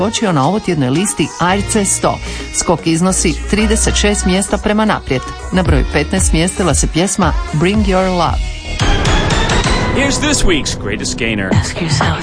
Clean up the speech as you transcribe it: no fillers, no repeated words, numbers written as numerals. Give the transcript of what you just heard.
skočio na ovotjednoj listi ARC 100. Skok iznosi 36 mjesta prema naprijed. Na broju 15 smjestila se pjesma Bring Your Love. Here's this week's greatest gainer. Ask yourself,